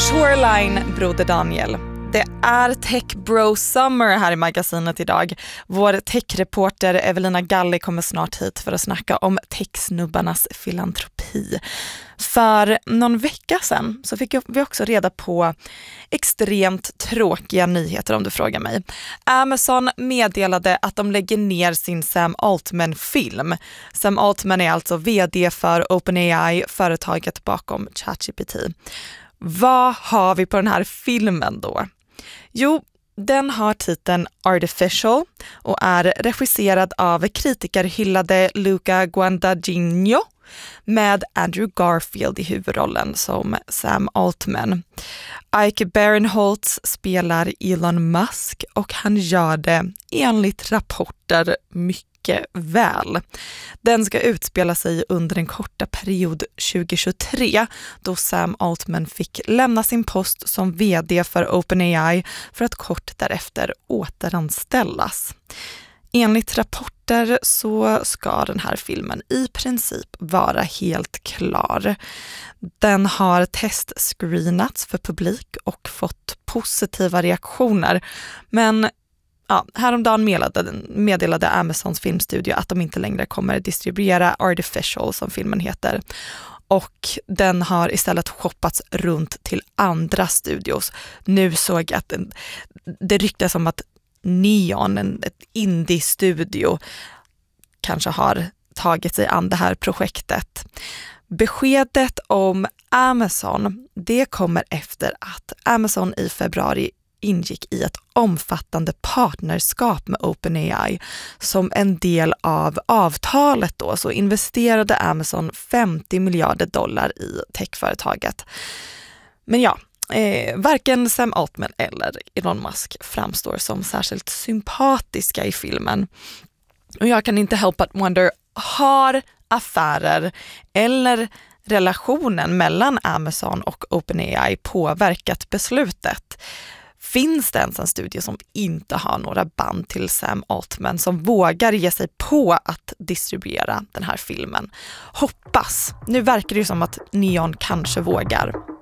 Shoreline, broder Daniel. Det är Tech Bro Summer här i magasinet idag. Vår techreporter Evelina Galli kommer snart hit för att snacka om techsnubbarnas filantropi. För någon vecka sedan så fick vi också reda på extremt tråkiga nyheter om du frågar mig. Amazon meddelade att de lägger ner sin Sam Altman-film. Sam Altman är alltså vd för OpenAI, företaget bakom ChatGPT. Vad har vi på den här filmen då? Jo, den har titeln Artificial och är regisserad av kritikerhyllade Luca Guadagnino med Andrew Garfield i huvudrollen som Sam Altman. Ike Barinholtz spelar Elon Musk och han gör det enligt rapporter mycket väl. Den ska utspela sig under en korta period 2023 då Sam Altman fick lämna sin post som vd för OpenAI för att kort därefter återanställas. Enligt rapporter så ska den här filmen i princip vara helt klar. Den har testscreenats för publik och fått positiva reaktioner. Men häromdagen meddelade Amazons filmstudio att de inte längre kommer distribuera Artificial som filmen heter. Och den har istället shoppats runt till andra studios. Nu såg jag att det ryktas om att Neon, ett indie-studio, kanske har tagit sig an det här projektet. Beskedet om Amazon, det kommer efter att Amazon i februari ingick i ett omfattande partnerskap med OpenAI. Som en del av avtalet då så investerade Amazon $50 miljarder i techföretaget. Men varken Sam Altman eller Elon Musk framstår som särskilt sympatiska i filmen. Och jag kan inte help but wonder, har affärer eller relationen mellan Amazon och OpenAI påverkat beslutet? Finns det ens en studio som inte har några band till Sam Altman som vågar ge sig på att distribuera den här filmen? Hoppas. Nu verkar det ju som att Neon kanske vågar.